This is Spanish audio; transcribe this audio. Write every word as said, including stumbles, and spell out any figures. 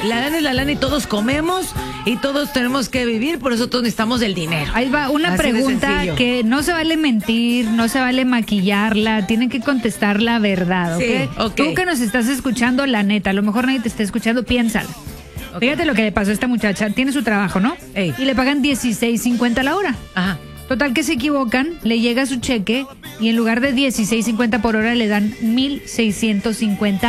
La lana es la lana y todos comemos y todos tenemos que vivir, por eso todos necesitamos el dinero. Ahí va una Así pregunta que no se vale mentir, no se vale maquillarla, tienen que contestar la verdad, ¿ok? Sí, ok. Tú que nos estás escuchando, la neta, a lo mejor nadie te está escuchando, piénsalo. Okay. Fíjate lo que le pasó a esta muchacha, tiene su trabajo, ¿no? Ey. Y le pagan dieciséis cincuenta la hora. Ajá. Total que se equivocan, le llega su cheque y en lugar de dieciséis cincuenta por hora le dan mil seiscientos cincuenta